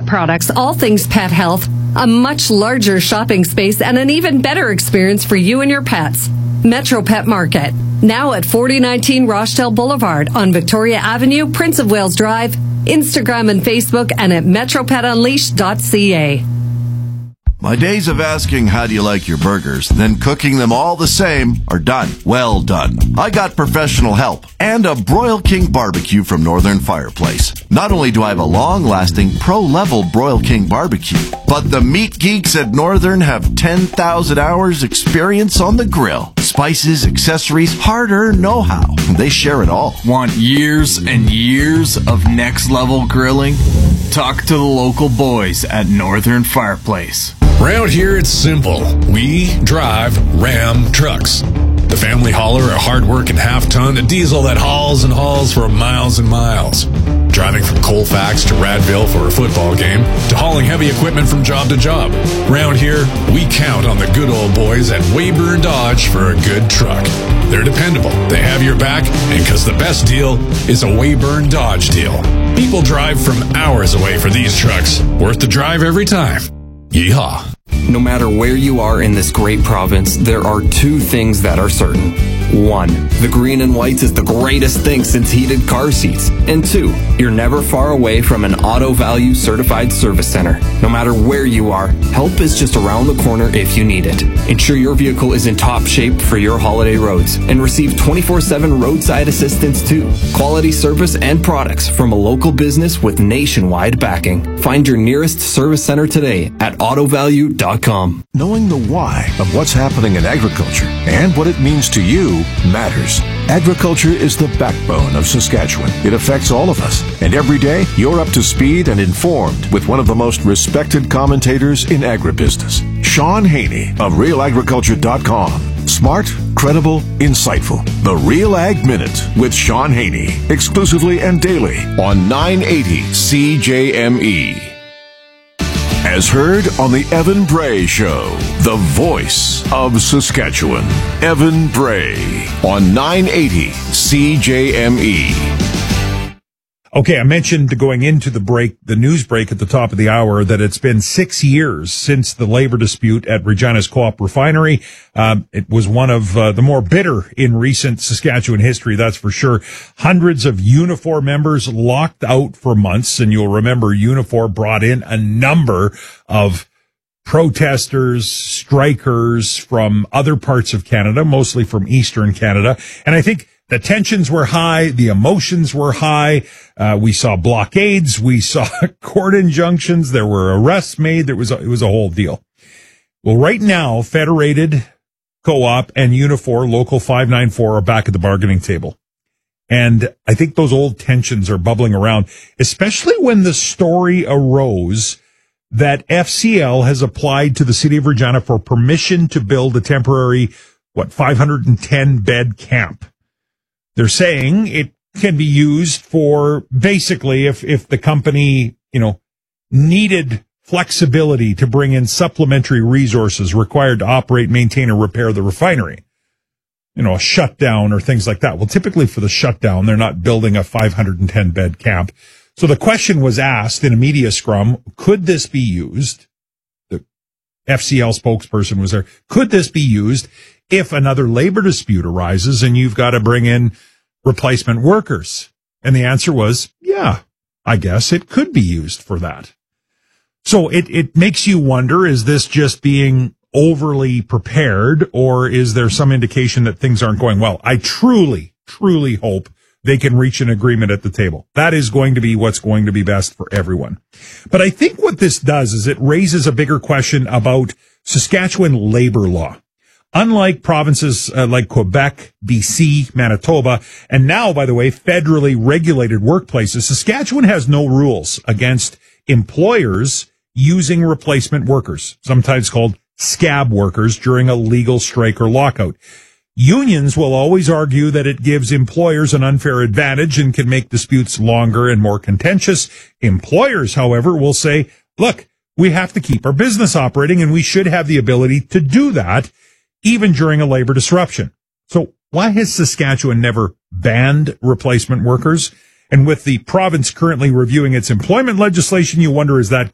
pet products, all things pet health, a much larger shopping space, and an even better experience for you and your pets. Metro Pet Market, now at 4019 Rochdale Boulevard on Victoria Avenue, Prince of Wales Drive, Instagram and Facebook, and at metropetunleashed.ca. My days of asking how do you like your burgers, then cooking them all the same are done. Well done. I got professional help and a Broil King barbecue from Northern Fireplace. Not only do I have a long-lasting pro-level Broil King barbecue, but the meat geeks at Northern have 10,000 hours experience on the grill. Spices, accessories, hard-earned know-how. They share it all. Want years and years of next-level grilling? Talk to the local boys at Northern Fireplace. Around here, it's simple. We drive Ram trucks. The family hauler, a hard-working half-ton, a diesel that hauls and hauls for miles and miles. Driving from Colfax to Radville for a football game, to hauling heavy equipment from job to job. Around here, we count on the good old boys at Weyburn Dodge for a good truck. They're dependable, they have your back, and because the best deal is a Weyburn Dodge deal. People drive from hours away for these trucks. Worth the drive every time. Yeehaw. No matter where you are in this great province, there are two things that are certain. One, the green and whites is the greatest thing since heated car seats. And two, you're never far away from an Auto Value certified service center. No matter where you are, help is just around the corner if you need it. Ensure your vehicle is in top shape for your holiday roads and receive 24/7 roadside assistance too. Quality service and products from a local business with nationwide backing. Find your nearest service center today at autovalue.com. Knowing the why of what's happening in agriculture and what it means to you matters. Agriculture is the backbone of Saskatchewan. It affects all of us. And every day, you're up to speed and informed with one of the most respected commentators in agribusiness, Sean Haney of RealAgriculture.com. Smart, credible, insightful. The Real Ag Minute with Sean Haney. Exclusively and daily on 980 CJME. As heard on the Evan Bray Show, the voice of Saskatchewan. Evan Bray on 980 CJME. Okay, I mentioned going into the break, the news break at the top of the hour, that it's been 6 years since the labor dispute at Regina's Co-op Refinery. It was one of the more bitter in recent Saskatchewan history, that's for sure. Hundreds of Unifor members locked out for months, and you'll remember Unifor brought in a number of protesters, strikers from other parts of Canada, mostly from Eastern Canada. And I think the tensions were high. The emotions were high. We saw blockades. We saw court injunctions. There were arrests made. It was a whole deal. Well, right now, Federated Co-op and Unifor Local 594 are back at the bargaining table. And I think those old tensions are bubbling around, especially when the story arose that FCL has applied to the city of Regina for permission to build a temporary, 510-bed camp. They're saying it can be used for basically if the company, needed flexibility to bring in supplementary resources required to operate, maintain, or repair the refinery. A shutdown or things like that. Well, typically for the shutdown, they're not building a 510-bed camp. So the question was asked in a media scrum, could this be used? The FCL spokesperson was there. Could this be used if another labor dispute arises and you've got to bring in replacement workers? And the answer was, yeah, I guess it could be used for that. So it makes you wonder, is this just being overly prepared, or is there some indication that things aren't going well? I truly, truly hope they can reach an agreement at the table. That is going to be what's going to be best for everyone. But I think what this does is it raises a bigger question about Saskatchewan labor law. Unlike provinces like Quebec, BC, Manitoba, and now, by the way, federally regulated workplaces, Saskatchewan has no rules against employers using replacement workers, sometimes called scab workers, during a legal strike or lockout. Unions will always argue that it gives employers an unfair advantage and can make disputes longer and more contentious. Employers, however, will say, look, we have to keep our business operating and we should have the ability to do that even during a labor disruption. So why has Saskatchewan never banned replacement workers? And with the province currently reviewing its employment legislation, you wonder, is that